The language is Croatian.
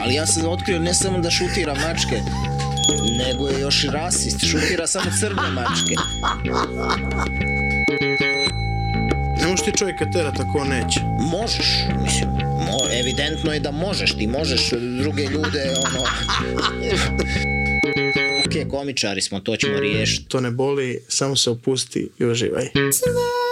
Ali ja sam otkrio ne samo da šutira mačke, nego je još i rasist, šutira samo crne mačke. Ne možeš ti čovjeka terat ako on neće. Možeš, mislim, evidentno je da možeš, ti možeš druge ljude, Ok, komičari smo, to ćemo riješiti. To ne boli, samo se opusti i uživaj.